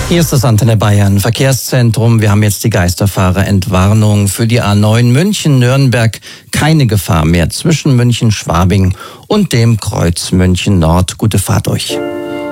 Hier ist das Antenne Bayern Verkehrszentrum. Wir haben jetzt die Geisterfahrerentwarnung für die A9 München-Nürnberg. Keine Gefahr mehr zwischen München-Schwabing und dem Kreuz München-Nord. Gute Fahrt euch.